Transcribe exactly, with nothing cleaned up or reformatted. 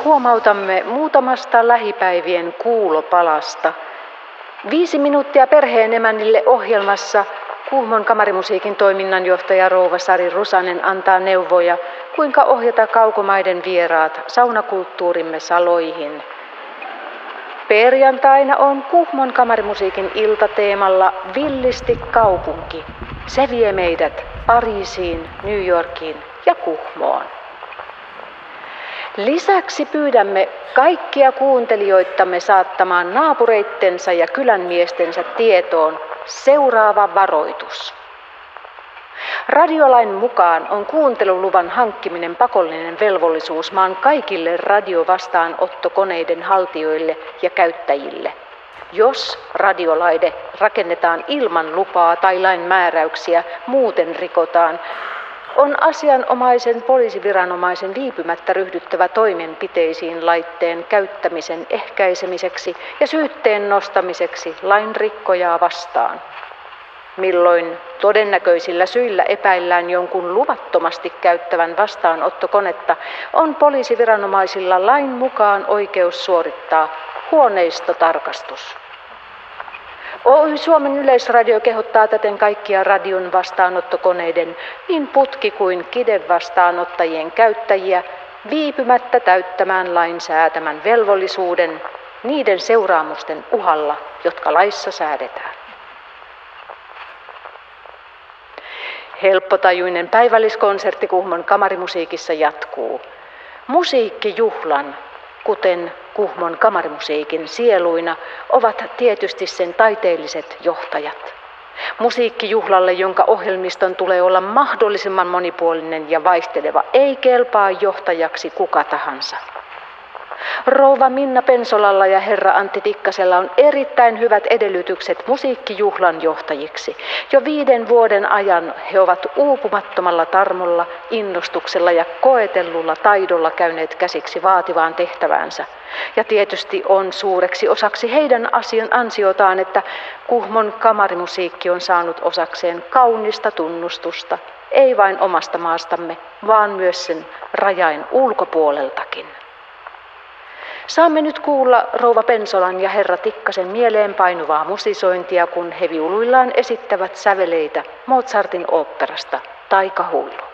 huomautamme muutamasta lähipäivien kuulopalasta. Viisi minuuttia perheen emännille ohjelmassa Kuhmon kamarimusiikin toiminnanjohtaja rouva Sari Rusanen antaa neuvoja, kuinka ohjata kaukomaiden vieraat saunakulttuurimme saloihin. Perjantaina on Kuhmon kamarimusiikin iltateemalla Villisti kaupunki. Se vie meidät Pariisiin, New Yorkiin ja Kuhmoon. Lisäksi pyydämme kaikkia kuuntelijoittamme saattamaan naapureittensa ja kylänmiestensä tietoon seuraava varoitus. Radiolain mukaan on kuunteluluvan hankkiminen pakollinen velvollisuus maan kaikille radiovastaanottokoneiden haltijoille ja käyttäjille. Jos radiolaite rakennetaan ilman lupaa tai lain määräyksiä, muuten rikotaan, on asianomaisen poliisiviranomaisen viipymättä ryhdyttävä toimenpiteisiin laitteen käyttämisen ehkäisemiseksi ja syytteen nostamiseksi lain rikkojaa vastaan. Milloin todennäköisillä syillä epäillään jonkun luvattomasti käyttävän vastaanottokonetta, on poliisiviranomaisilla lain mukaan oikeus suorittaa huoneistotarkastus. Oy Suomen Yleisradio kehottaa täten kaikkia radion vastaanottokoneiden, niin putki- kuin kidevastaanottajien käyttäjiä viipymättä täyttämään lain säätämän velvollisuuden niiden seuraamusten uhalla, jotka laissa säädetään. Helppotajuinen päivälliskonsertti Kuhmon kamarimusiikissa jatkuu. Musiikkijuhlan, kuten Kuhmon kamarimusiikin sieluina, ovat tietysti sen taiteelliset johtajat. Musiikkijuhlalle, jonka ohjelmiston tulee olla mahdollisimman monipuolinen ja vaihteleva, ei kelpaa johtajaksi kuka tahansa. Rouva Minna Pensolalla ja herra Antti Tikkasella on erittäin hyvät edellytykset musiikkijuhlan johtajiksi. Jo viiden vuoden ajan he ovat uupumattomalla tarmolla, innostuksella ja koetellulla taidolla käyneet käsiksi vaativaan tehtäväänsä. Ja tietysti on suureksi osaksi heidän asian ansiotaan, että Kuhmon kamarimusiikki on saanut osakseen kaunista tunnustusta, ei vain omasta maastamme, vaan myös sen rajain ulkopuoleltakin. Saamme nyt kuulla rouva Pensolan ja herra Tikkasen mieleen painuvaa musisointia, kun he viuluillaan esittävät säveleitä Mozartin oopperasta Taikahuilu.